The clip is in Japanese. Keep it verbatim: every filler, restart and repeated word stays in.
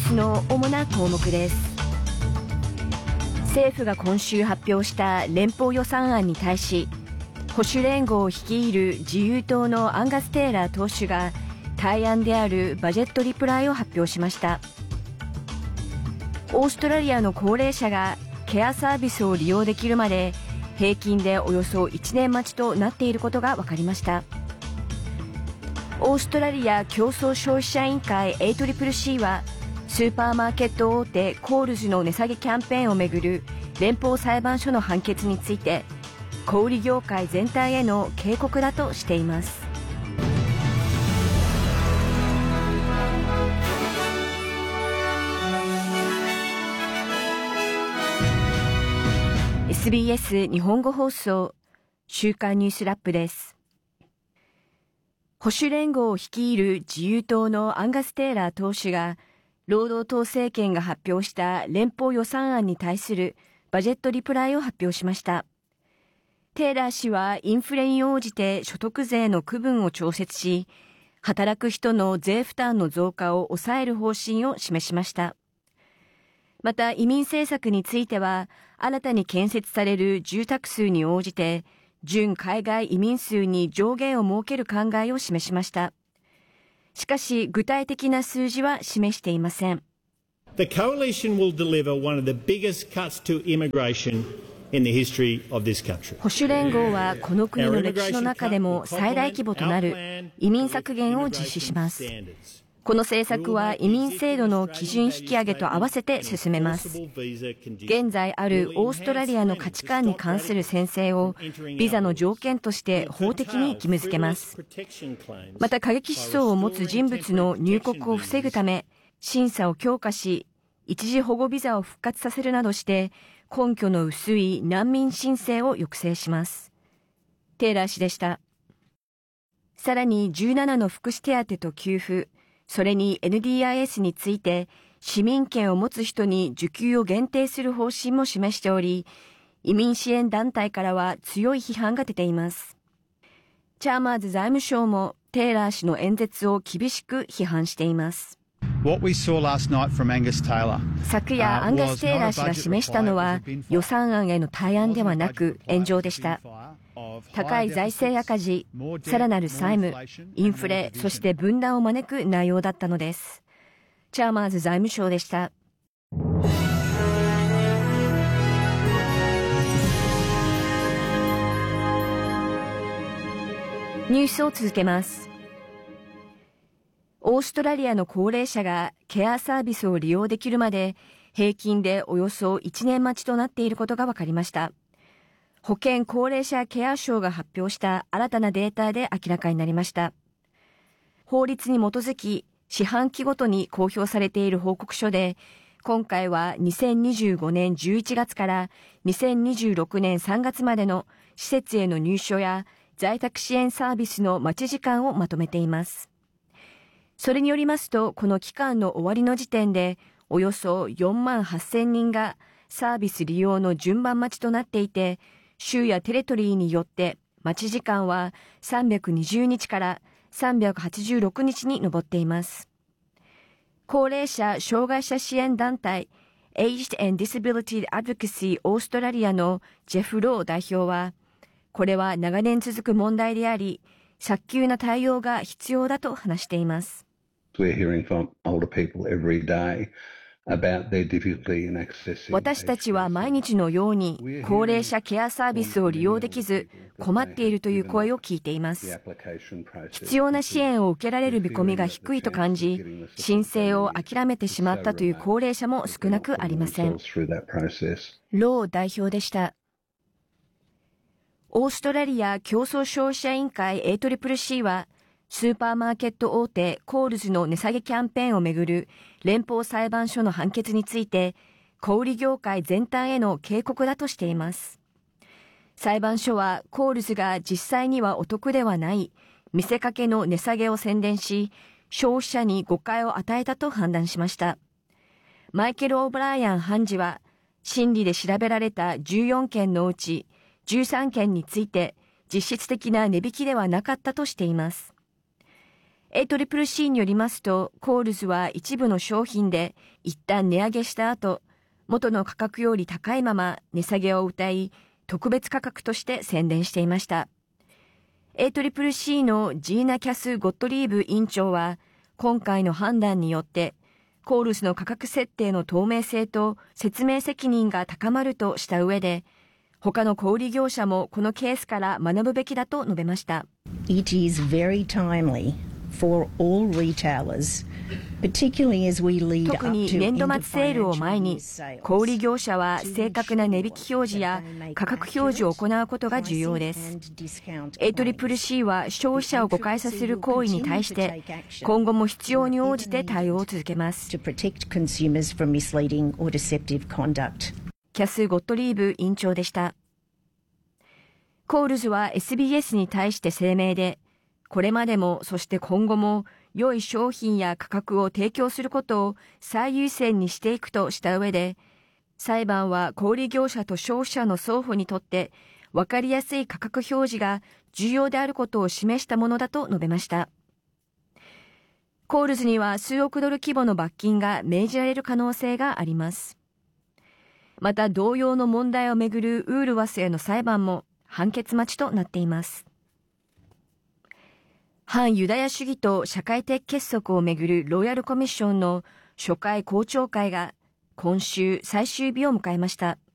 スの主な項目です。政府が今週発表した連邦予算案に対し、保守連合を率いる自由党のアンガス・テイラー党首が対案であるバジェットリプライを発表しました。オーストラリアの高齢者がケアサービスを利用できるまで平均でおよそいちねん待ちとなっていることが分かりました。オーストラリア競争消費者委員会 エーシーシーシー はスーパーマーケット大手コールズの値下げキャンペーンをめぐる連邦裁判所の判決について小売業界全体への警告だとしています。エスビーエス 日本語放送週刊ニュースラップです。保守連合を率いる自由党のアンガス・テイラー党首が労働党政権が発表した連邦予算案に対するバジェットリプライを発表しました。テイラー氏はインフレに応じて所得税の区分を調節し、働く人の税負担の増加を抑える方針を示しました。また移民政策については、新たに建設される住宅数に応じて、準海外移民数に上限を設ける考えを示しました。しかし、具体的な数字は示していません。 The coalition will deliver one of the biggest cuts to immigration in the history of this country. 保守連合はこの国の歴史の中でも最大規模となる移民削減を実施します。この政策は移民制度の基準引き上げと合わせて進めます。現在あるオーストラリアの価値観に関する宣誓をビザの条件として法的に義務付けます。また過激思想を持つ人物の入国を防ぐため審査を強化し、一時保護ビザを復活させるなどして根拠の薄い難民申請を抑制します。テイラー氏でした。さらにじゅうななの福祉手当と給付、それに エヌディーアイエス について市民権を持つ人に受給を限定する方針も示しており、移民支援団体からは強い批判が出ています。チャーマーズ財務省もテイラー氏の演説を厳しく批判しています。昨夜、アンガス・テイラー氏が示したのは予算案への対案ではなく炎上でした。高い財政赤字、さらなる債務、インフレ、そして分断を招く内容だったのです。チャーマーズ財務省でした。ニュースを続けます。オーストラリアの高齢者がケアサービスを利用できるまで平均でおよそいちねん待ちとなっていることが分かりました。保健高齢者ケア省が発表した新たなデータで明らかになりました。法律に基づき四半期ごとに公表されている報告書で、今回はにせんにじゅうごねんじゅういちがつからにせんにじゅうろくねんさんがつまでの施設への入所や在宅支援サービスの待ち時間をまとめています。それによりますと、この期間の終わりの時点でおよそよんまんはっせんにんがサービス利用の順番待ちとなっていて、州やテレトリーによって待ち時間はさんびゃくにじゅうにちからさんびゃくはちじゅうろくにちに上っています。高齢者・障害者支援団体 Aged and Disability Advocacy オーストラリアのジェフ・ロー代表は、これは長年続く問題であり、早急な対応が必要だと話しています。私たちは毎日のように高齢者ケアサービスを利用できず困っているという声を聞いています。必要な支援を受けられる見込みが低いと感じ、申請を諦めてしまったという高齢者も少なくありません。ロー代表でした。オーストラリア競争消費者委員会 エーシーシーシー はスーパーマーケット大手コールズの値下げキャンペーンをめぐる連邦裁判所の判決について小売業界全体への警告だとしています。裁判所はコールズが実際にはお得ではない見せかけの値下げを宣伝し、消費者に誤解を与えたと判断しました。マイケル・オブライアン判事は審理で調べられたじゅうよんけんのうちじゅうさんけんについて実質的な値引きではなかったとしています。 エートリプルシー によりますと、コールズは一部の商品で一旦値上げした後、元の価格より高いまま値下げを謳い、特別価格として宣伝していました。エートリプルシー のジーナ・キャス・ゴットリーブ委員長は、今回の判断によって、コールズの価格設定の透明性と説明責任が高まるとした上で、他の小売業者もこのケースから学ぶべきだと述べました。 It is very timely for all retailers, particularly as we lead up to 特に年度末セールを前に、小売業者は正確な値引き表示や価格表示を行うことが重要です。エートリプルシー は消費者を誤解させる行為に対して、今後も必要に応じて対応を続けます。 to protect consumers from misleading or deceptive conduct. キャス・ゴットリーブ委員長でした。コールズは エスビーエス に対して声明で、これまでもそして今後も良い商品や価格を提供することを最優先にしていくとした上で、裁判は小売業者と消費者の双方にとって分かりやすい価格表示が重要であることを示したものだと述べました。コールズには数億ドル規模の罰金が命じられる可能性があります。また同様の問題をめぐるウールワスへの裁判も判決待ちとなっています。反ユダヤ主義と社会的結束をめぐるロイヤルコミッションの初回公聴会が今週最終日を迎えました。